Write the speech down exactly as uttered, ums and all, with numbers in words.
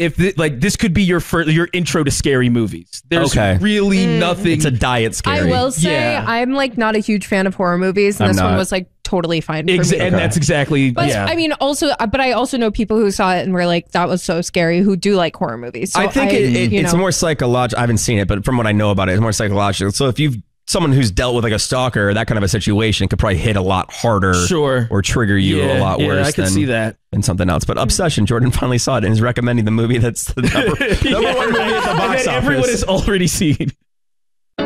if th- like this could be your first, your intro to scary movies. There's okay. really Mm. nothing. It's a diet scary. I will say Yeah. I'm like not a huge fan of horror movies, and I'm this one not. was like totally fine for Ex- me. and that's exactly But yeah. I mean, also, but I also know people who saw it and were like, "That was so scary." Who do like horror movies? So I think it, it, you it's know. more psychological. I haven't seen it, but from what I know about it, it's more psychological. So if you've someone who's dealt with like a stalker or that kind of a situation, could probably hit a lot harder, Sure. or trigger you Yeah, a lot yeah, worse I could than, see that. than something else. But Obsession, Jordan finally saw it and is recommending the movie that's the number, number one movie at the box and office. that everyone has already seen.